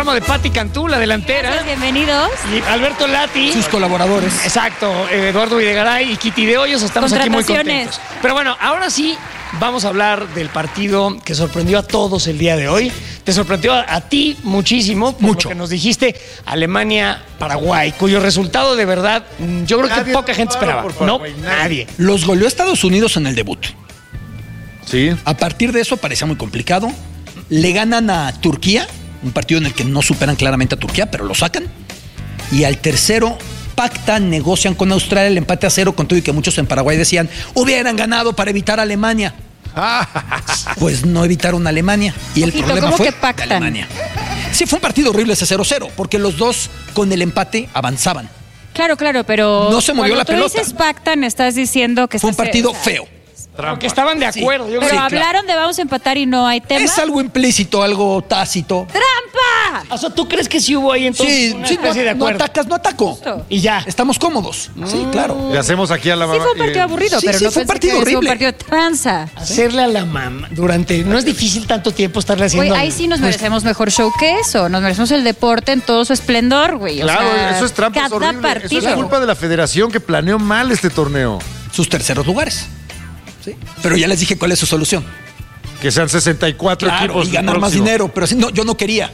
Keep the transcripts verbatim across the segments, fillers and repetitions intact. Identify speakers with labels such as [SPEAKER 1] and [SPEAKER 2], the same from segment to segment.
[SPEAKER 1] programa de Pati Cantú, la delantera.
[SPEAKER 2] Gracias, bienvenidos.
[SPEAKER 1] Y Alberto Lati.
[SPEAKER 3] Sus colaboradores.
[SPEAKER 1] Exacto, Eduardo Videgaray y Kitty de Hoyos. Estamos aquí muy contentos. Pero bueno, ahora sí vamos a hablar del partido que sorprendió a todos el día de hoy. Te sorprendió a, a ti muchísimo. Por
[SPEAKER 3] Mucho.
[SPEAKER 1] Lo que nos dijiste, Alemania-Paraguay, cuyo resultado de verdad, yo creo
[SPEAKER 4] Nadie
[SPEAKER 1] que poca gente esperaba.
[SPEAKER 4] por Paraguay,
[SPEAKER 1] No,
[SPEAKER 4] nadie.
[SPEAKER 1] nadie.
[SPEAKER 3] Los goleó Estados Unidos en el debut.
[SPEAKER 4] Sí.
[SPEAKER 3] A partir de eso parecía muy complicado. Le ganan a Turquía, un partido en el que no superan claramente a Turquía, pero lo sacan. Y al tercero pactan, negocian con Australia el empate a cero, con todo y que muchos en Paraguay decían, hubieran ganado para evitar a Alemania. Pues no evitaron a Alemania. Y el
[SPEAKER 2] Ojito,
[SPEAKER 3] problema
[SPEAKER 2] ¿cómo
[SPEAKER 3] fue
[SPEAKER 2] que pactan?
[SPEAKER 3] de Alemania. Sí, fue un partido horrible ese cero cero, porque los dos con el empate avanzaban.
[SPEAKER 2] Claro, claro, pero
[SPEAKER 3] No se movió
[SPEAKER 2] cuando
[SPEAKER 3] la
[SPEAKER 2] tú
[SPEAKER 3] pelota.
[SPEAKER 2] dices pactan, estás diciendo que
[SPEAKER 3] Fue un
[SPEAKER 2] estás-
[SPEAKER 3] partido
[SPEAKER 2] o sea,
[SPEAKER 3] feo.
[SPEAKER 1] Porque estaban de acuerdo.
[SPEAKER 3] Sí.
[SPEAKER 1] Yo
[SPEAKER 2] Pero
[SPEAKER 1] creo que-
[SPEAKER 2] hablaron de vamos a empatar y no hay tema.
[SPEAKER 3] Es algo implícito, algo tácito.
[SPEAKER 2] ¡Trampa!
[SPEAKER 1] O sea, ¿tú crees que sí hubo ahí entonces
[SPEAKER 3] Sí,
[SPEAKER 1] una
[SPEAKER 3] sí, no,
[SPEAKER 1] especie de
[SPEAKER 3] no
[SPEAKER 1] acuerdo?
[SPEAKER 3] atacas, no ataco.
[SPEAKER 2] Justo.
[SPEAKER 1] Y ya.
[SPEAKER 3] Estamos cómodos. Sí, claro.
[SPEAKER 4] Le hacemos aquí a la
[SPEAKER 2] Sí
[SPEAKER 4] mamá.
[SPEAKER 2] fue un partido
[SPEAKER 4] y-
[SPEAKER 2] aburrido,
[SPEAKER 3] sí,
[SPEAKER 2] pero
[SPEAKER 3] sí,
[SPEAKER 2] no
[SPEAKER 3] fue un
[SPEAKER 2] pensé
[SPEAKER 3] partido
[SPEAKER 2] que hubiera sido un
[SPEAKER 3] horrible.
[SPEAKER 2] partido tranza.
[SPEAKER 1] Hacerle a la mamá durante... No es difícil tanto tiempo estarle haciendo...
[SPEAKER 2] Güey, ahí sí nos merecemos mejor show que eso. Nos merecemos el deporte en todo su esplendor, güey. O
[SPEAKER 4] Claro,
[SPEAKER 2] sea,
[SPEAKER 4] eso es trampa, es
[SPEAKER 2] cada
[SPEAKER 4] horrible.
[SPEAKER 2] partido.
[SPEAKER 4] Eso es culpa de la federación que planeó mal este torneo.
[SPEAKER 3] Sus terceros lugares. ¿Sí? Pero ya les dije cuál es su solución.
[SPEAKER 4] Que sean sesenta y cuatro
[SPEAKER 3] Claro,
[SPEAKER 4] equipos.
[SPEAKER 3] y ganar más
[SPEAKER 4] próximo.
[SPEAKER 3] dinero. Pero sí, no, yo no quería.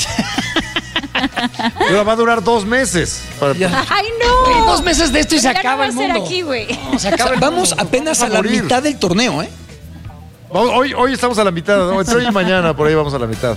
[SPEAKER 4] Pero va a durar dos meses. Para-
[SPEAKER 3] Ya.
[SPEAKER 2] ¡Ay,
[SPEAKER 1] Güey,
[SPEAKER 2] no!
[SPEAKER 1] dos meses de esto y se
[SPEAKER 2] Ya no
[SPEAKER 1] acaba
[SPEAKER 2] va
[SPEAKER 1] el
[SPEAKER 2] a ser
[SPEAKER 1] mundo.
[SPEAKER 2] aquí, güey.
[SPEAKER 1] No, se acaba el
[SPEAKER 3] Vamos
[SPEAKER 1] mundo.
[SPEAKER 3] apenas
[SPEAKER 4] Vamos
[SPEAKER 3] a
[SPEAKER 4] a
[SPEAKER 3] la
[SPEAKER 4] morir.
[SPEAKER 3] mitad del torneo, ¿eh?
[SPEAKER 4] Vamos- Hoy, hoy estamos a la mitad, ¿no? Entre hoy y mañana, por ahí vamos a la mitad.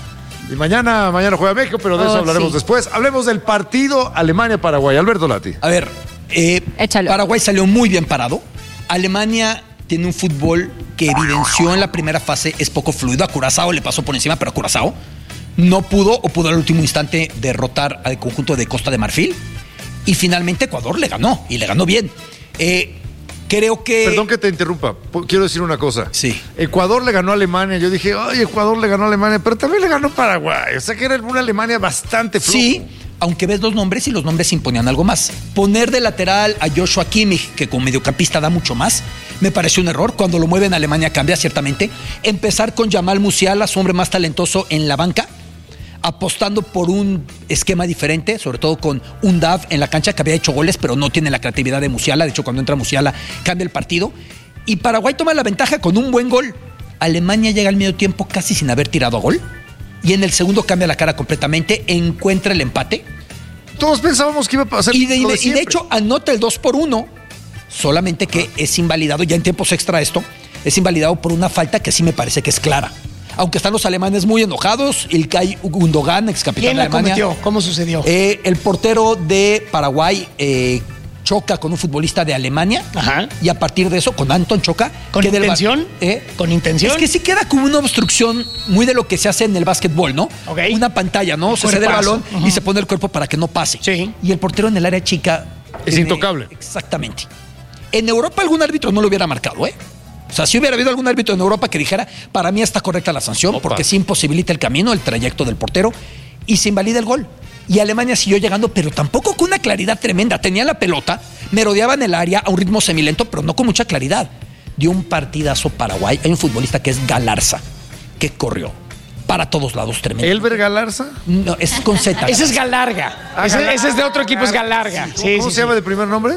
[SPEAKER 4] Y mañana, mañana juega México, pero de eso
[SPEAKER 2] Oh,
[SPEAKER 4] hablaremos
[SPEAKER 2] sí.
[SPEAKER 4] después. Hablemos del partido Alemania-Paraguay. Alberto Lati.
[SPEAKER 3] A ver, eh,
[SPEAKER 2] Échalo.
[SPEAKER 3] Paraguay salió muy bien parado. Alemania tiene un fútbol que evidenció en la primera fase es poco fluido. A Curazao le pasó por encima, pero a Curazao no pudo o pudo al último instante derrotar al conjunto de Costa de Marfil. Y finalmente Ecuador le ganó, y le ganó bien. Eh, creo que...
[SPEAKER 4] Perdón que te interrumpa. Po- Quiero decir una cosa.
[SPEAKER 3] Sí.
[SPEAKER 4] Ecuador le ganó a Alemania. Yo dije, ay, Ecuador le ganó a Alemania, pero también le ganó Paraguay. O sea que era una Alemania bastante floja.
[SPEAKER 3] Sí, aunque ves los nombres y los nombres imponían algo más. Poner de lateral a Joshua Kimmich, que como mediocampista da mucho más, me pareció un error. Cuando lo mueven a Alemania cambia, ciertamente. Empezar con Jamal Musiala, su hombre más talentoso en la banca, apostando por un esquema diferente, sobre todo con un Dav en la cancha que había hecho goles, pero no tiene la creatividad de Musiala. De hecho, cuando entra Musiala cambia el partido. Y Paraguay toma la ventaja con un buen gol. Alemania llega al medio tiempo casi sin haber tirado a gol. Y en el segundo cambia la cara completamente, encuentra el empate.
[SPEAKER 4] Todos pensábamos que iba a pasar.
[SPEAKER 3] Y de, y
[SPEAKER 4] lo
[SPEAKER 3] de-
[SPEAKER 4] de
[SPEAKER 3] y de
[SPEAKER 4] siempre.
[SPEAKER 3] hecho anota el dos por uno, solamente que es invalidado, ya en tiempos extra esto, es invalidado por una falta que sí me parece que es clara. Aunque están los alemanes muy enojados, Ilkay Gundogan, ex capitán
[SPEAKER 1] ¿Quién
[SPEAKER 3] de
[SPEAKER 1] la
[SPEAKER 3] Alemania.
[SPEAKER 1] cometió? ¿Cómo sucedió?
[SPEAKER 3] Eh, el portero de Paraguay eh, choca con un futbolista de Alemania.
[SPEAKER 1] Ajá.
[SPEAKER 3] Y a partir de eso, con Anton choca.
[SPEAKER 1] ¿Con
[SPEAKER 3] que del ba-
[SPEAKER 1] intención?
[SPEAKER 3] ¿Eh?
[SPEAKER 1] ¿Con intención?
[SPEAKER 3] Es que sí queda como una obstrucción muy de lo que se hace en el básquetbol, ¿no?
[SPEAKER 1] Ok.
[SPEAKER 3] Una pantalla, ¿no? Se cede el
[SPEAKER 1] cuerpazo.
[SPEAKER 3] balón
[SPEAKER 1] Ujú.
[SPEAKER 3] y se pone el cuerpo para que no pase.
[SPEAKER 1] Sí.
[SPEAKER 3] Y el portero en el área chica...
[SPEAKER 4] Es
[SPEAKER 3] tiene-
[SPEAKER 4] intocable.
[SPEAKER 3] Exactamente. En Europa algún árbitro no lo hubiera marcado, ¿eh? O sea, si hubiera habido algún árbitro en Europa que dijera, para mí está correcta la sanción,
[SPEAKER 4] Opa.
[SPEAKER 3] porque sí imposibilita el camino, el trayecto del portero, y se invalida el gol. Y Alemania siguió llegando, pero tampoco con una claridad tremenda. Tenía la pelota, merodeaban el área a un ritmo semilento, pero no con mucha claridad. Dio un partidazo Paraguay. Hay un futbolista que es Galarza, que corrió para todos lados, tremendo.
[SPEAKER 4] ¿Elber Galarza?
[SPEAKER 3] No, es con Z.
[SPEAKER 1] Ese es Galarga.
[SPEAKER 4] Ah,
[SPEAKER 1] ese,
[SPEAKER 4] Galarga.
[SPEAKER 1] ese es de otro equipo, es Galarga.
[SPEAKER 4] ¿Cómo,
[SPEAKER 1] Sí,
[SPEAKER 4] cómo
[SPEAKER 1] sí,
[SPEAKER 4] se llama
[SPEAKER 1] sí.
[SPEAKER 4] de primer nombre?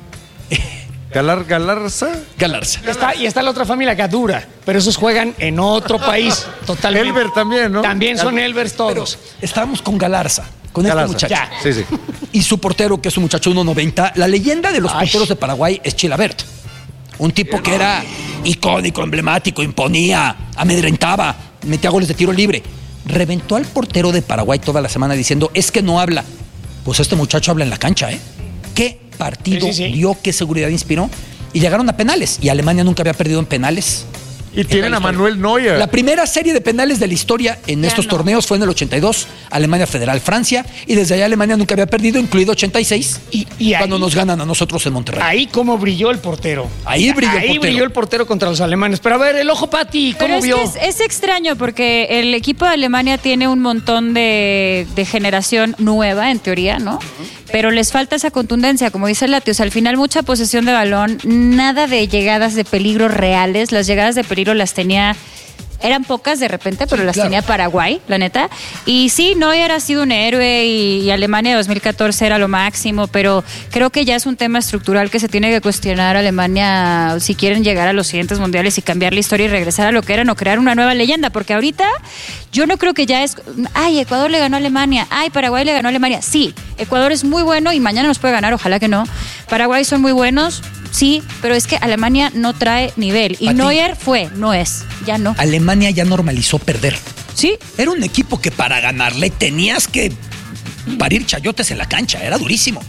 [SPEAKER 4] Galar, Galarza.
[SPEAKER 3] Galarza.
[SPEAKER 1] Y está, y está la otra familia, Gadura, pero esos juegan en otro país, totalmente.
[SPEAKER 4] Elber también, ¿no?
[SPEAKER 1] También son Elbers
[SPEAKER 3] Pero
[SPEAKER 1] todos.
[SPEAKER 3] estábamos con Galarza, con
[SPEAKER 4] Galarza.
[SPEAKER 3] este muchacho.
[SPEAKER 1] Ya.
[SPEAKER 4] Sí, sí.
[SPEAKER 3] Y su portero, que es un muchacho uno noventa. La leyenda de los
[SPEAKER 1] Ay.
[SPEAKER 3] porteros de Paraguay es Chilabert. Un tipo que era icónico, emblemático, imponía, amedrentaba, metía goles de tiro libre. Reventó al portero de Paraguay toda la semana diciendo, es que no habla. Pues este muchacho habla en la cancha, ¿eh? ¿Qué partido
[SPEAKER 1] Sí, sí, sí.
[SPEAKER 3] dio? ¿Qué seguridad inspiró? Y llegaron a penales. Y Alemania nunca había perdido en penales.
[SPEAKER 4] Y tienen
[SPEAKER 3] la
[SPEAKER 4] a
[SPEAKER 3] historia.
[SPEAKER 4] Manuel Neuer.
[SPEAKER 3] La primera serie de penales de la historia en
[SPEAKER 2] Ya
[SPEAKER 3] estos
[SPEAKER 2] no.
[SPEAKER 3] torneos fue en el ochenta y dos, Alemania Federal Francia, y desde allá Alemania nunca había perdido, incluido ochenta y seis,
[SPEAKER 1] Y- y
[SPEAKER 3] cuando
[SPEAKER 1] ahí-
[SPEAKER 3] nos ganan a nosotros en Monterrey.
[SPEAKER 1] Ahí cómo brilló el portero.
[SPEAKER 3] Ahí brilló el
[SPEAKER 1] Ahí
[SPEAKER 3] portero.
[SPEAKER 1] brilló el portero contra los alemanes. Pero a ver, el ojo Pati,
[SPEAKER 2] Pero
[SPEAKER 1] ¿cómo
[SPEAKER 2] es
[SPEAKER 1] vio?
[SPEAKER 2] que es, es extraño porque el equipo de Alemania tiene un montón de, de generación nueva, en teoría, ¿no? Pero les falta esa contundencia, como dice Lati. O sea, al final mucha posesión de balón, nada de llegadas de peligro reales. Las llegadas de peligro las tenía eran pocas de repente, pero
[SPEAKER 3] Sí,
[SPEAKER 2] las
[SPEAKER 3] claro.
[SPEAKER 2] tenía Paraguay, la neta. Y sí, Neuer ha sido un héroe y, y Alemania dos mil catorce era lo máximo, pero creo que ya es un tema estructural que se tiene que cuestionar Alemania si quieren llegar a los siguientes mundiales y cambiar la historia y regresar a lo que eran o crear una nueva leyenda, porque ahorita yo no creo que ya es, ay, Ecuador le ganó a Alemania, ay, Paraguay le ganó a Alemania. Sí, Ecuador es muy bueno y mañana nos puede ganar, ojalá que no. Paraguay son muy buenos, sí, pero es que Alemania no trae nivel. Y
[SPEAKER 3] Pati.
[SPEAKER 2] Neuer fue, no es, ya no.
[SPEAKER 3] Alemania ya normalizó perder.
[SPEAKER 2] Sí,
[SPEAKER 3] Era un equipo que para ganarle tenías que parir chayotes en la cancha, era durísimo.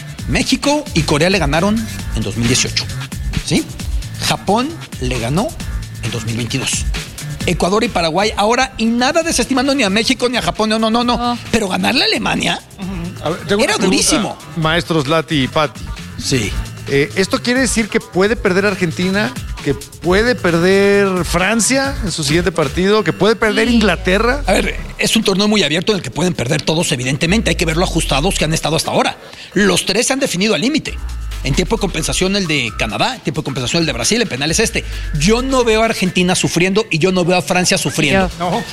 [SPEAKER 3] México y Corea le ganaron en dos mil dieciocho, ¿sí? Japón le ganó en dos mil veintidós. Ecuador y Paraguay ahora, y nada desestimando ni a México ni a Japón, no, no, no, no.
[SPEAKER 2] No.
[SPEAKER 3] Pero ganarle a Alemania,
[SPEAKER 4] A ver, tengo
[SPEAKER 3] Era
[SPEAKER 4] una pregunta,
[SPEAKER 3] durísimo.
[SPEAKER 4] Maestros Lati y Pati.
[SPEAKER 3] sí.
[SPEAKER 4] Eh, ¿Esto quiere decir que puede perder Argentina? ¿Que puede perder Francia en su siguiente partido? ¿Que puede perder
[SPEAKER 2] Sí.
[SPEAKER 4] Inglaterra?
[SPEAKER 3] A ver, es un torneo muy abierto en el que pueden perder todos, evidentemente. Hay que ver lo ajustados que han estado hasta ahora. Los tres se han definido al límite. En tiempo de compensación el de Canadá, en tiempo de compensación el de Brasil, en penales este. Yo no veo a Argentina sufriendo y yo no veo a Francia sufriendo.
[SPEAKER 1] No.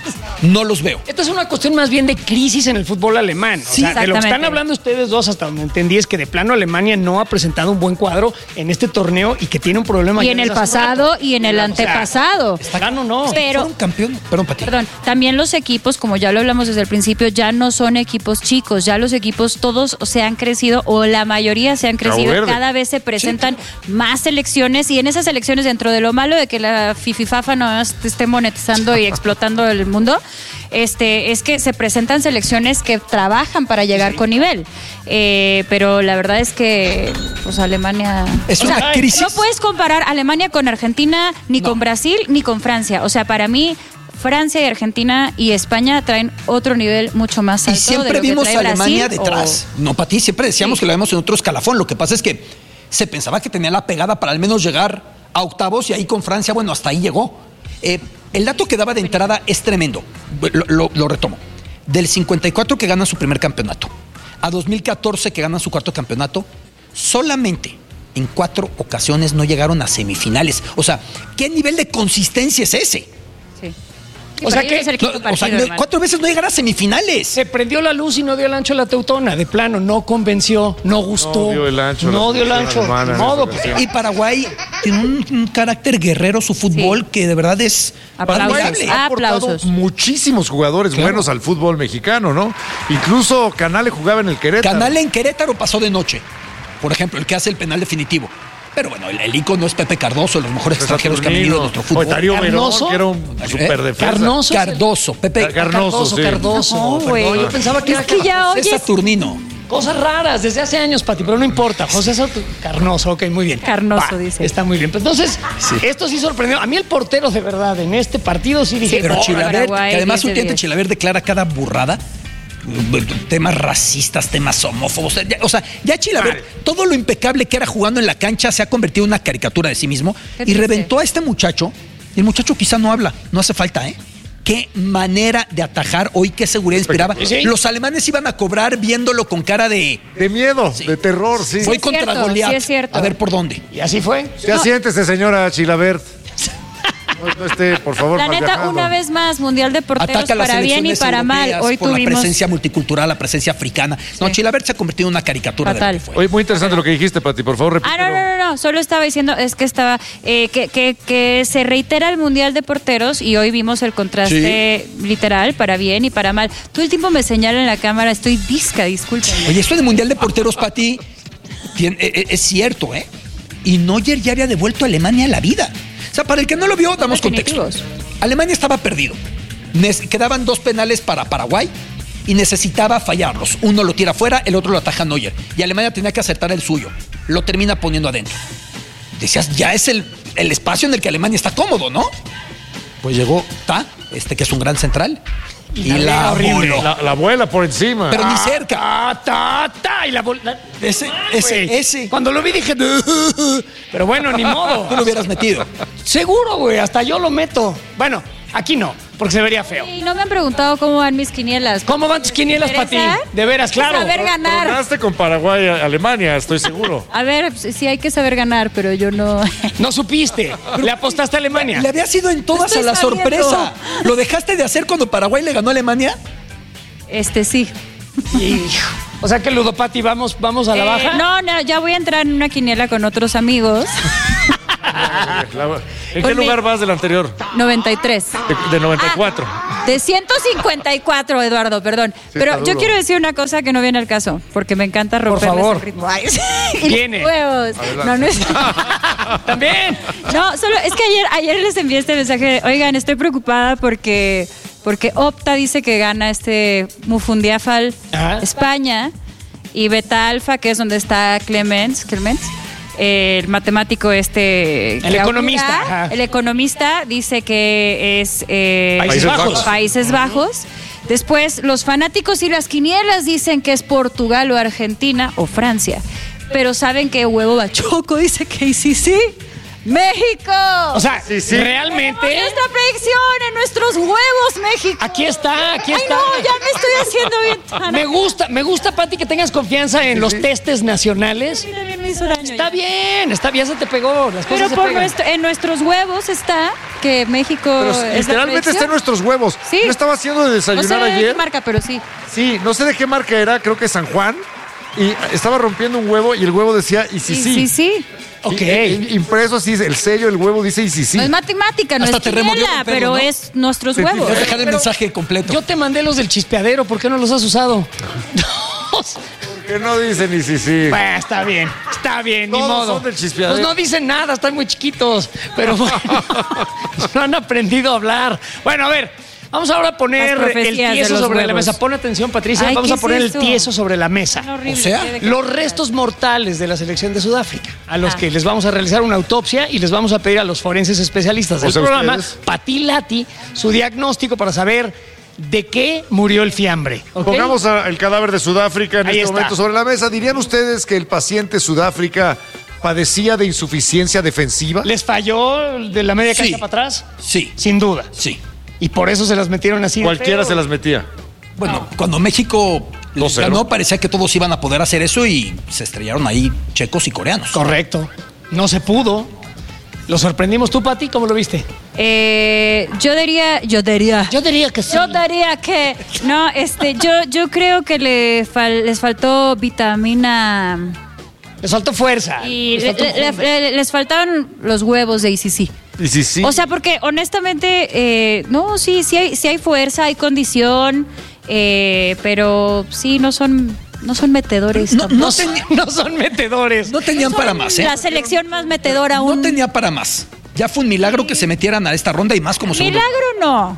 [SPEAKER 3] No los veo.
[SPEAKER 1] Esto es una cuestión más bien de crisis en el fútbol alemán. O
[SPEAKER 2] Sí,
[SPEAKER 1] sea, de lo que están
[SPEAKER 2] exactamente.
[SPEAKER 1] hablando ustedes dos, hasta donde entendí, es que de plano Alemania no ha presentado un buen cuadro en este torneo y que tiene un problema.
[SPEAKER 2] y
[SPEAKER 1] ya
[SPEAKER 2] en el
[SPEAKER 1] desde hace
[SPEAKER 2] pasado
[SPEAKER 1] rato.
[SPEAKER 2] y en el
[SPEAKER 1] O sea,
[SPEAKER 2] antepasado.
[SPEAKER 1] ¿Están o no?
[SPEAKER 2] Pero-
[SPEAKER 3] Fueron campeón. Perdón, Pati.
[SPEAKER 2] Perdón, también los equipos, como ya lo hablamos desde el principio, ya no son equipos chicos, ya los equipos todos se han crecido o la mayoría se han crecido,
[SPEAKER 4] Verde.
[SPEAKER 2] cada vez se presentan más selecciones y en esas selecciones, dentro de lo malo de que la Fififafa no esté monetizando y explotando el mundo, este, es que se presentan selecciones que trabajan para llegar con nivel. Eh, pero la verdad es que pues Alemania...
[SPEAKER 3] Es
[SPEAKER 2] o
[SPEAKER 3] una
[SPEAKER 2] sea,
[SPEAKER 3] crisis.
[SPEAKER 2] no puedes comparar Alemania con Argentina, ni
[SPEAKER 3] No.
[SPEAKER 2] con Brasil, ni con Francia. O sea, para mí, Francia y Argentina y España traen otro nivel mucho más
[SPEAKER 3] Y
[SPEAKER 2] alto. de
[SPEAKER 3] siempre
[SPEAKER 2] lo que
[SPEAKER 3] vimos
[SPEAKER 2] trae
[SPEAKER 3] a Alemania
[SPEAKER 2] Brasil
[SPEAKER 3] detrás.
[SPEAKER 2] o-
[SPEAKER 3] No, Pati, siempre decíamos
[SPEAKER 2] Sí.
[SPEAKER 3] que lo vemos en otro escalafón. Lo que pasa es que se pensaba que tenía la pegada para al menos llegar a octavos y ahí con Francia, bueno, hasta ahí llegó. Eh, el dato que daba de entrada es tremendo. Lo, lo- lo retomo. Del cincuenta y cuatro que gana su primer campeonato a dos mil catorce que gana su cuarto campeonato, solamente en cuatro ocasiones no llegaron a semifinales. O sea, ¿qué nivel de consistencia es ese?
[SPEAKER 2] Sí.
[SPEAKER 1] O sea
[SPEAKER 2] para
[SPEAKER 1] que-
[SPEAKER 2] ellos es el quinto
[SPEAKER 3] No, o sea,
[SPEAKER 2] partido,
[SPEAKER 3] no-
[SPEAKER 2] hermano.
[SPEAKER 3] cuatro veces no llegar a semifinales.
[SPEAKER 1] Se prendió la luz y no dio el ancho a la teutona. De plano, no convenció, no gustó.
[SPEAKER 4] No dio el ancho
[SPEAKER 1] No
[SPEAKER 4] la
[SPEAKER 1] dio el
[SPEAKER 4] selección
[SPEAKER 1] ancho.
[SPEAKER 4] alemana
[SPEAKER 1] Ni
[SPEAKER 4] en
[SPEAKER 1] modo,
[SPEAKER 4] esta
[SPEAKER 1] pues.
[SPEAKER 4] ocasión.
[SPEAKER 3] Y Paraguay tiene un, un carácter guerrero, su fútbol,
[SPEAKER 2] Sí.
[SPEAKER 3] que de verdad es
[SPEAKER 2] Aplausos.
[SPEAKER 3] admirable.
[SPEAKER 2] Ah,
[SPEAKER 4] Ha aportado
[SPEAKER 2] Aplausos.
[SPEAKER 4] muchísimos jugadores
[SPEAKER 3] Claro.
[SPEAKER 4] buenos al fútbol mexicano, ¿no? Incluso Canale jugaba en el Querétaro.
[SPEAKER 3] Canal en Querétaro pasó de noche, por ejemplo, el que hace el penal definitivo. Pero bueno, el, el ícono es Pepe Cardoso, los mejores extranjeros que han venido a nuestro fútbol.
[SPEAKER 4] O Darío Verón,
[SPEAKER 1] Carnoso.
[SPEAKER 4] que era un
[SPEAKER 3] ¿Eh?
[SPEAKER 4] superdefensa.
[SPEAKER 1] Carnoso.
[SPEAKER 3] Cardoso, Pepe
[SPEAKER 4] Car- Carnoso,
[SPEAKER 1] Cardoso,
[SPEAKER 4] sí.
[SPEAKER 1] Cardoso.
[SPEAKER 2] No,
[SPEAKER 1] Perdón,
[SPEAKER 2] güey.
[SPEAKER 1] yo pensaba que
[SPEAKER 2] Es
[SPEAKER 1] era
[SPEAKER 2] que ya
[SPEAKER 3] José
[SPEAKER 2] oyes-
[SPEAKER 3] Saturnino.
[SPEAKER 1] Cosas raras desde hace años, Pati, pero no importa. José Soto- Carnoso, ok, muy bien.
[SPEAKER 2] Carnoso, dice.
[SPEAKER 1] Está muy bien. Pues entonces, esto sí sorprendió. A mí el portero, de verdad, en este partido sí dije...
[SPEAKER 2] Sí,
[SPEAKER 3] Pero
[SPEAKER 1] "Oh,
[SPEAKER 3] Chilaver,
[SPEAKER 2] Paraguay,
[SPEAKER 3] que además
[SPEAKER 2] diez de
[SPEAKER 3] últimamente
[SPEAKER 2] diez.
[SPEAKER 3] Chilaver declara cada burrada. Temas racistas, temas homófobos. Ya- o sea, ya Chilaver, todo lo impecable que era jugando en la cancha se ha convertido en una caricatura de sí mismo.
[SPEAKER 2] Qué
[SPEAKER 3] Y
[SPEAKER 2] triste.
[SPEAKER 3] reventó a este muchacho. Y el muchacho quizá no habla, no hace falta, ¿eh? Qué manera de atajar hoy, qué seguridad inspiraba.
[SPEAKER 1] Sí.
[SPEAKER 3] Los alemanes iban a cobrar viéndolo con cara de.
[SPEAKER 4] De miedo, de terror, sí.
[SPEAKER 3] Voy
[SPEAKER 2] es
[SPEAKER 3] contra
[SPEAKER 2] cierto,
[SPEAKER 3] Goliat.
[SPEAKER 2] sí es cierto.
[SPEAKER 3] A ver por dónde.
[SPEAKER 1] Y así fue.
[SPEAKER 4] Ya siéntese, señora Chilabert. No, no esté, por favor,
[SPEAKER 2] La
[SPEAKER 4] mal
[SPEAKER 2] neta,
[SPEAKER 4] viajando.
[SPEAKER 2] una vez más, Mundial de Porteros
[SPEAKER 3] Ataca a las
[SPEAKER 2] para bien y
[SPEAKER 3] selecciones
[SPEAKER 2] para mal.
[SPEAKER 3] europeas
[SPEAKER 2] Hoy
[SPEAKER 3] por la
[SPEAKER 2] tuvimos...
[SPEAKER 3] presencia multicultural, la presencia africana. No,
[SPEAKER 2] Sí.
[SPEAKER 3] Chilavert se ha convertido en una caricatura
[SPEAKER 2] Fatal.
[SPEAKER 3] de lo que fue.
[SPEAKER 4] Oye, muy interesante lo que dijiste, Pati, por favor,
[SPEAKER 2] Ah,
[SPEAKER 4] repítelo.
[SPEAKER 2] no, no, no, no, solo estaba diciendo, es que estaba, eh, que, que, que se reitera el Mundial de Porteros y hoy vimos el contraste literal, para bien y para mal. Todo el tiempo me señala en la cámara, estoy visca, discúlpenme.
[SPEAKER 3] Oye, esto de Mundial de Porteros, Pati, tien- eh, eh, es cierto, ¿eh? Y Neuer ya había devuelto a Alemania a la vida. O sea, para el que no lo vio, damos contexto.
[SPEAKER 2] definitivos.
[SPEAKER 3] Alemania estaba perdido. Nes- quedaban dos penales para Paraguay y necesitaba fallarlos. Uno lo tira afuera, el otro lo ataja Neuer. Y Alemania tenía que acertar el suyo. Lo termina poniendo adentro. Decías, ya es el, el espacio en el que Alemania está cómodo, ¿no? Pues llegó Ta, este que es un gran central, y,
[SPEAKER 1] la
[SPEAKER 3] la,
[SPEAKER 1] liga horrible.
[SPEAKER 3] voló.
[SPEAKER 4] La, la abuela por encima.
[SPEAKER 3] Pero ni
[SPEAKER 1] Ta,
[SPEAKER 3] cerca.
[SPEAKER 1] Ta, ta, ta, y la bol- la-
[SPEAKER 3] Ese,
[SPEAKER 1] Güey.
[SPEAKER 3] ese, ese.
[SPEAKER 1] Cuando lo vi dije... Pero bueno, ni modo.
[SPEAKER 3] Tú lo hubieras metido.
[SPEAKER 1] Seguro, güey, hasta yo lo meto. Bueno, Aquí no, porque se vería feo.
[SPEAKER 2] Y no me han preguntado cómo van mis quinielas.
[SPEAKER 1] ¿Cómo van tus quinielas, Pati? De veras, claro.
[SPEAKER 2] Saber ganar.
[SPEAKER 4] Ganaste con Paraguay, Alemania, estoy seguro.
[SPEAKER 2] A ver, sí hay que saber ganar, pero yo no.
[SPEAKER 1] No supiste. Le apostaste a Alemania.
[SPEAKER 3] Le había sido en todas
[SPEAKER 2] Estoy
[SPEAKER 3] a la
[SPEAKER 2] sabiendo.
[SPEAKER 3] sorpresa. ¿Lo dejaste de hacer cuando Paraguay le ganó a Alemania?
[SPEAKER 2] Este sí.
[SPEAKER 1] Hijo. O sea que Ludopati, vamos, vamos a la
[SPEAKER 2] Eh,
[SPEAKER 1] baja.
[SPEAKER 2] no, no, ya voy a entrar en una quiniela con otros amigos.
[SPEAKER 4] ¿En
[SPEAKER 2] Con
[SPEAKER 4] qué
[SPEAKER 2] mi-
[SPEAKER 4] lugar vas del anterior?
[SPEAKER 2] noventa y tres.
[SPEAKER 4] De, de noventa y cuatro.
[SPEAKER 2] De ciento cincuenta y cuatro, Eduardo, perdón. Pero
[SPEAKER 4] está
[SPEAKER 2] yo
[SPEAKER 4] duro.
[SPEAKER 2] quiero decir una cosa que no viene al caso, porque me encanta
[SPEAKER 1] Por
[SPEAKER 2] romperles
[SPEAKER 1] favor.
[SPEAKER 2] el ritmo. Ay, sí. Y
[SPEAKER 1] Viene.
[SPEAKER 2] los huevos. No, no es.
[SPEAKER 1] También.
[SPEAKER 2] No, solo es que ayer, ayer les envié este mensaje. Oigan, estoy preocupada porque, porque Opta dice que gana este Mufundiafal
[SPEAKER 1] Ajá.
[SPEAKER 2] España y Beta Alfa, que es donde está Clemens, Clemens eh, el matemático este.
[SPEAKER 1] El
[SPEAKER 2] que
[SPEAKER 1] economista,
[SPEAKER 2] augura,
[SPEAKER 1] ajá.
[SPEAKER 2] el economista dice que es eh,
[SPEAKER 1] Países Bajos.
[SPEAKER 2] Países Bajos. Después, los fanáticos y las quinielas dicen que es Portugal o Argentina o Francia. Pero saben que Huevo Bachoco dice que sí, sí. ¡México!
[SPEAKER 1] O sea,
[SPEAKER 4] Sí, sí.
[SPEAKER 1] realmente.
[SPEAKER 2] Tenemos nuestra predicción en nuestros huevos, México.
[SPEAKER 1] Aquí está, aquí
[SPEAKER 2] Ay,
[SPEAKER 1] está.
[SPEAKER 2] no, ya me estoy haciendo bien tan.
[SPEAKER 1] Me gusta, me gusta, Pati, que tengas confianza en los testes nacionales.
[SPEAKER 2] Sí, también me hizo daño.
[SPEAKER 1] Está bien, está bien, se te pegó. Las
[SPEAKER 2] Pero
[SPEAKER 1] cosas se
[SPEAKER 2] por
[SPEAKER 1] pegan.
[SPEAKER 2] nuestro, en nuestros huevos está que México
[SPEAKER 4] Pero
[SPEAKER 2] es la
[SPEAKER 4] literalmente está en
[SPEAKER 2] predicción.
[SPEAKER 4] nuestros huevos.
[SPEAKER 2] Sí.
[SPEAKER 4] Yo estaba haciendo de
[SPEAKER 2] No
[SPEAKER 4] desayunar
[SPEAKER 2] sé de qué
[SPEAKER 4] ayer.
[SPEAKER 2] marca, pero sí.
[SPEAKER 4] Sí, no sé de qué marca era, creo que San Juan. Y estaba rompiendo un huevo y el huevo decía y sí,
[SPEAKER 2] Sí,
[SPEAKER 4] sí.
[SPEAKER 2] sí, sí.
[SPEAKER 1] Ok.
[SPEAKER 4] I- i- Impreso así, el sello, el huevo dice y sí, sí.
[SPEAKER 2] No es matemática, no
[SPEAKER 3] Hasta
[SPEAKER 2] es
[SPEAKER 3] te removió
[SPEAKER 2] quiniela,
[SPEAKER 3] romperlo,
[SPEAKER 2] pero
[SPEAKER 3] ¿no?
[SPEAKER 2] es nuestros
[SPEAKER 4] Sí, sí,
[SPEAKER 2] huevos.
[SPEAKER 3] Voy a dejar el
[SPEAKER 1] Pero-
[SPEAKER 3] mensaje completo.
[SPEAKER 1] Yo te mandé los del chispeadero, ¿por qué no los has usado?
[SPEAKER 4] Que no dicen y sí, sí.
[SPEAKER 1] Bueno, está bien, está bien, ni
[SPEAKER 4] Todos
[SPEAKER 1] modo.
[SPEAKER 4] son del chispeadero.
[SPEAKER 1] Pues no dicen nada, están muy chiquitos, pero bueno, no han aprendido a hablar. Bueno, a ver, vamos ahora a poner
[SPEAKER 2] Las
[SPEAKER 1] el
[SPEAKER 2] profecías de
[SPEAKER 1] tieso
[SPEAKER 2] los
[SPEAKER 1] sobre la
[SPEAKER 2] huevos.
[SPEAKER 1] mesa. Pon atención, Patricia,
[SPEAKER 2] Ay,
[SPEAKER 1] vamos
[SPEAKER 2] ¿qué
[SPEAKER 1] a
[SPEAKER 2] es
[SPEAKER 1] poner
[SPEAKER 2] eso?
[SPEAKER 1] el tieso sobre la mesa.
[SPEAKER 2] Horrible,
[SPEAKER 3] O sea,
[SPEAKER 2] ¿qué- de qué
[SPEAKER 1] Los
[SPEAKER 2] trata?
[SPEAKER 1] restos mortales de la selección de Sudáfrica, a los
[SPEAKER 2] Ah.
[SPEAKER 1] que les vamos a realizar una autopsia y les vamos a pedir a los forenses especialistas del
[SPEAKER 4] O sea,
[SPEAKER 1] programa,
[SPEAKER 4] ustedes.
[SPEAKER 1] Pati Lati, su diagnóstico para saber de qué murió el fiambre. ¿ok?
[SPEAKER 4] Pongamos a- el cadáver de Sudáfrica en
[SPEAKER 1] Ahí
[SPEAKER 4] este
[SPEAKER 1] está.
[SPEAKER 4] momento sobre la mesa. ¿Dirían ustedes que el paciente Sudáfrica padecía de insuficiencia defensiva?
[SPEAKER 1] ¿Les falló de la media cancha
[SPEAKER 3] Sí.
[SPEAKER 1] para atrás?
[SPEAKER 3] Sí,
[SPEAKER 1] Sin duda.
[SPEAKER 3] sí.
[SPEAKER 1] Y por eso se las metieron así. de
[SPEAKER 4] Cualquiera
[SPEAKER 1] feo.
[SPEAKER 4] se las metía.
[SPEAKER 3] Bueno, cuando México
[SPEAKER 4] dos cero.
[SPEAKER 3] ganó, parecía que todos iban a poder hacer eso y se estrellaron ahí checos y coreanos.
[SPEAKER 1] Correcto. No se pudo. Lo sorprendimos. ¿Tú, Pati, cómo lo viste?
[SPEAKER 2] Eh, yo diría, yo diría.
[SPEAKER 1] Yo diría que sí.
[SPEAKER 2] Yo diría que no, este, yo, yo creo que le fal- les faltó vitamina
[SPEAKER 1] Les faltó fuerza.
[SPEAKER 2] y
[SPEAKER 1] Les
[SPEAKER 2] le-
[SPEAKER 1] faltó
[SPEAKER 2] le-
[SPEAKER 1] empuje.
[SPEAKER 2] le- les faltaron los huevos de I C C.
[SPEAKER 4] Y sí, sí.
[SPEAKER 2] O sea, porque honestamente, eh, no, sí, sí hay, sí hay fuerza, hay condición, eh, pero sí no son, no son metedores.
[SPEAKER 3] No,
[SPEAKER 2] tampoco.
[SPEAKER 3] no, tenía-
[SPEAKER 1] no son metedores.
[SPEAKER 3] no tenían para más, ¿eh?
[SPEAKER 2] La selección más metedora aún.
[SPEAKER 3] No tenía para más. Ya fue un milagro que se metieran a esta ronda y más como segundo.
[SPEAKER 2] Milagro no.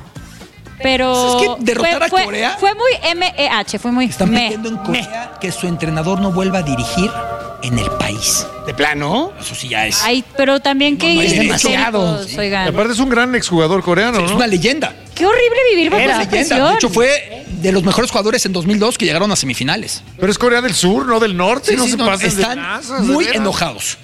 [SPEAKER 2] Pero.
[SPEAKER 3] Es que derrotar
[SPEAKER 2] fue,
[SPEAKER 3] a
[SPEAKER 2] fue-
[SPEAKER 3] Corea-
[SPEAKER 2] Fue muy M E H, fue muy.
[SPEAKER 3] Están
[SPEAKER 2] me.
[SPEAKER 3] pidiendo en Corea que su entrenador no vuelva a dirigir en el país.
[SPEAKER 1] ¿De plano?
[SPEAKER 3] Eso sí ya es.
[SPEAKER 2] Ay, pero también que
[SPEAKER 3] no hay
[SPEAKER 2] hay
[SPEAKER 1] demasiado.
[SPEAKER 2] técnicos,
[SPEAKER 4] Y
[SPEAKER 2] oigan.
[SPEAKER 4] aparte es un gran exjugador coreano,
[SPEAKER 3] Es
[SPEAKER 4] ¿no?
[SPEAKER 3] una leyenda.
[SPEAKER 2] Qué horrible vivir bajo
[SPEAKER 1] Era
[SPEAKER 2] esa
[SPEAKER 3] Leyenda.
[SPEAKER 2] presión.
[SPEAKER 3] De hecho, fue de los mejores jugadores en dos mil dos que llegaron a semifinales.
[SPEAKER 4] Pero es Corea del Sur, no del norte.
[SPEAKER 3] Sí,
[SPEAKER 4] no
[SPEAKER 3] sí,
[SPEAKER 4] se
[SPEAKER 3] no,
[SPEAKER 4] pasen de
[SPEAKER 3] están
[SPEAKER 4] nazas, de
[SPEAKER 3] muy
[SPEAKER 4] veras.
[SPEAKER 3] enojados.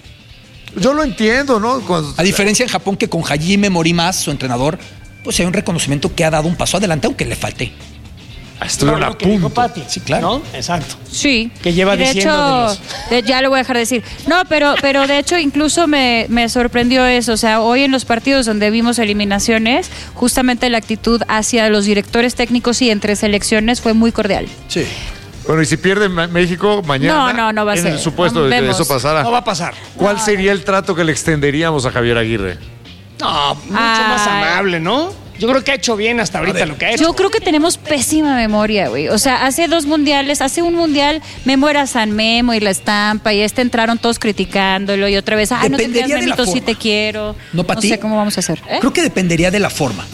[SPEAKER 4] Yo lo entiendo, ¿no? Cuando-
[SPEAKER 3] A diferencia en Japón que con Hajime Morimas, su entrenador, pues hay un reconocimiento que ha dado un paso adelante, aunque le falte.
[SPEAKER 4] Estuvieron
[SPEAKER 1] Por
[SPEAKER 4] a
[SPEAKER 1] lo que dijo
[SPEAKER 4] punto.
[SPEAKER 1] Pati.
[SPEAKER 3] Sí, claro.
[SPEAKER 1] ¿No? Exacto.
[SPEAKER 2] Sí.
[SPEAKER 1] Que lleva
[SPEAKER 2] Y de
[SPEAKER 1] diciendo
[SPEAKER 2] hecho, de- ya lo voy a dejar de decir. No, pero, pero de hecho incluso me, me sorprendió eso. O sea, hoy en los partidos donde vimos eliminaciones, justamente la actitud hacia los directores técnicos y entre selecciones fue muy cordial.
[SPEAKER 3] Sí.
[SPEAKER 4] Bueno, y si pierde Ma- México mañana,
[SPEAKER 2] No, no, no va a
[SPEAKER 4] en
[SPEAKER 2] ser.
[SPEAKER 4] el supuesto de que
[SPEAKER 2] Vemos.
[SPEAKER 4] eso pasara,
[SPEAKER 1] No va a pasar.
[SPEAKER 4] ¿cuál sería el trato que le extenderíamos a Javier Aguirre?
[SPEAKER 1] No, mucho
[SPEAKER 2] Ay.
[SPEAKER 1] más amable, ¿no? Yo creo que ha hecho bien hasta ahorita
[SPEAKER 3] ver,
[SPEAKER 1] lo que ha hecho.
[SPEAKER 2] Yo creo que tenemos pésima memoria, güey. O sea, hace dos mundiales, hace un mundial, Memo era San Memo y la estampa, y este entraron todos criticándolo, y otra vez, ay, no te creas,
[SPEAKER 3] Dependería de la
[SPEAKER 2] Memito, sí
[SPEAKER 3] forma.
[SPEAKER 2] te quiero.
[SPEAKER 3] No, pa' ti.
[SPEAKER 2] sé cómo vamos a hacer. ¿Eh?
[SPEAKER 3] Creo que dependería de la forma.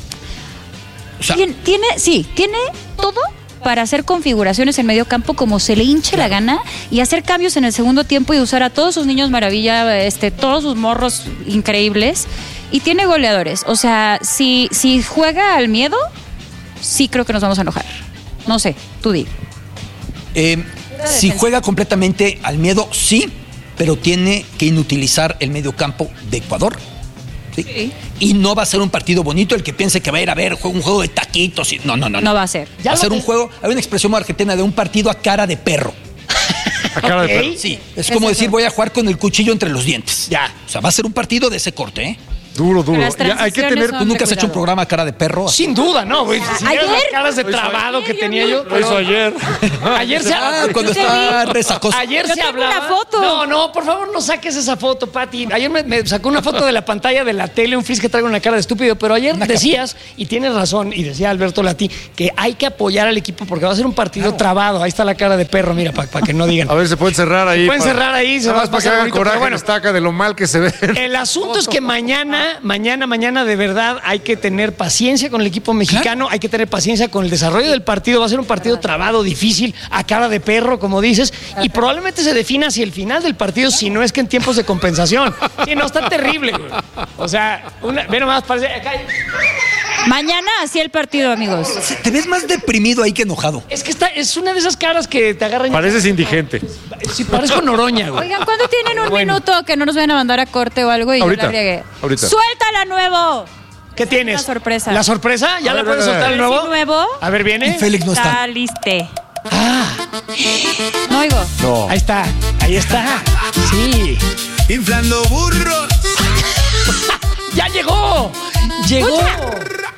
[SPEAKER 3] O sea,
[SPEAKER 2] Tien- tiene, sí, tiene todo para hacer configuraciones en medio campo como se le hinche la gana y hacer cambios en el segundo tiempo y usar a todos sus niños maravilla, este, todos sus morros increíbles. Y tiene goleadores. O sea, si, si juega al miedo, sí creo que nos vamos a enojar. No sé, tú di.
[SPEAKER 3] eh, si juega completamente al miedo, sí, pero tiene que inutilizar el medio campo de Ecuador. ¿sí? Sí. Y no va a ser un partido bonito el que piense que va a ir a ver un juego de taquitos. Y... No, no, no, no.
[SPEAKER 2] No va a ser.
[SPEAKER 3] Va a ser un juego, hay una expresión muy argentina de un partido a cara de perro.
[SPEAKER 4] A cara okay. de perro.
[SPEAKER 3] Sí, es como es decir, voy a jugar con el cuchillo entre los dientes.
[SPEAKER 1] Ya.
[SPEAKER 3] O sea, va a ser un partido de ese corte, ¿eh?
[SPEAKER 4] Duro, duro. Ya, hay que tener.
[SPEAKER 3] ¿Tú nunca has hecho un programa a cara de perro?
[SPEAKER 1] Sin duda, no, güey. Si
[SPEAKER 2] ¿Ayer?
[SPEAKER 1] las caras de trabado que tenía yo.
[SPEAKER 4] Lo hizo ayer.
[SPEAKER 1] Ayer se
[SPEAKER 3] ah, cuando está resacoso.
[SPEAKER 1] Ayer
[SPEAKER 2] yo
[SPEAKER 1] se
[SPEAKER 2] tengo
[SPEAKER 1] hablaba.
[SPEAKER 2] Una foto.
[SPEAKER 1] No, no, por favor, no saques esa foto, Pati. Ayer me, me sacó una foto de la pantalla de la tele, un frizz que traigo una cara de estúpido, pero ayer una decías, y tienes razón, y decía Alberto Lati, que hay que apoyar al equipo porque va a ser un partido claro. trabado. Ahí está la cara de perro, mira, para pa que no digan.
[SPEAKER 4] A ver, se pueden cerrar ahí.
[SPEAKER 1] Se pueden para, cerrar ahí, se va a pasar bonito.
[SPEAKER 4] Coraje, bueno, estaca de lo mal que se ve.
[SPEAKER 1] El asunto es que mañana, mañana, mañana, de verdad, hay que tener paciencia con el equipo mexicano, ¿claro? Hay que tener paciencia con el desarrollo del partido. Va a ser un partido trabado, difícil, a cara de perro, como dices, y probablemente se defina hacia el final del partido, si no es que en tiempos de compensación. Sí, no, está terrible, güey. O sea, una, ve nomás, parece... Acá hay...
[SPEAKER 2] Mañana así el partido, amigos.
[SPEAKER 3] Te ves más deprimido ahí que enojado.
[SPEAKER 1] Es que está, es una de esas caras que te agarran...
[SPEAKER 4] Pareces indigente.
[SPEAKER 1] Sí, parezco Noroña, güey.
[SPEAKER 2] Oigan, ¿cuándo tienen un bueno. minuto que no nos vayan a mandar a corte o algo y
[SPEAKER 4] ahorita,
[SPEAKER 2] yo la briegue?
[SPEAKER 4] Ahorita.
[SPEAKER 2] ¡Suéltala, nuevo!
[SPEAKER 1] ¿Qué tienes?
[SPEAKER 2] La sorpresa.
[SPEAKER 1] ¿La sorpresa? ¿Ya a la ver, puedes soltar el nuevo?
[SPEAKER 2] nuevo?
[SPEAKER 1] A ver, ¿viene?
[SPEAKER 3] Y Félix no está.
[SPEAKER 2] Está liste.
[SPEAKER 1] Ah.
[SPEAKER 2] No oigo.
[SPEAKER 4] No.
[SPEAKER 1] Ahí está. Ahí está. Sí.
[SPEAKER 5] Inflando burros.
[SPEAKER 1] ¡Ya llegó! ¡Llegó!
[SPEAKER 2] Escucha.